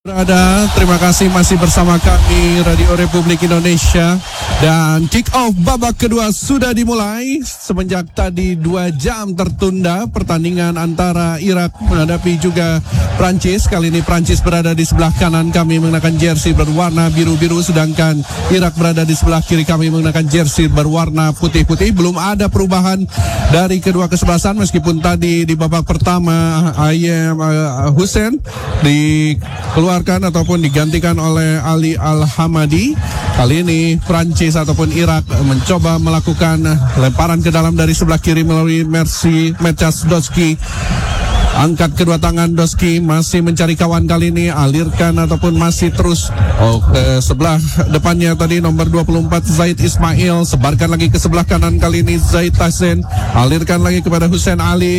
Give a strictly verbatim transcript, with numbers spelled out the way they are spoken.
Ada, terima kasih masih bersama kami Radio Republik Indonesia. Dan kick off babak kedua sudah dimulai. Semenjak tadi dua jam tertunda pertandingan antara Irak menghadapi juga Prancis. Kali ini Prancis berada di sebelah kanan kami mengenakan jersey berwarna biru-biru, sedangkan Irak berada di sebelah kiri kami mengenakan jersey berwarna putih-putih. Belum ada perubahan dari kedua kesebelasan, meskipun tadi di babak pertama Ayem uh, Hussein dikeluarkan ataupun digantikan oleh Ali Al-Hamadi. Kali ini Prancis ataupun Irak mencoba melakukan lemparan ke dalam dari sebelah kiri melalui Mercy Mecas Doski. Angkat kedua tangan Doski, masih mencari kawan, kali ini alirkan ataupun masih terus oh, ke sebelah depannya tadi nomor dua puluh empat Zaid Ismail, sebarkan lagi ke sebelah kanan, kali ini Zaid Tahsin, alirkan lagi kepada Hussein Ali.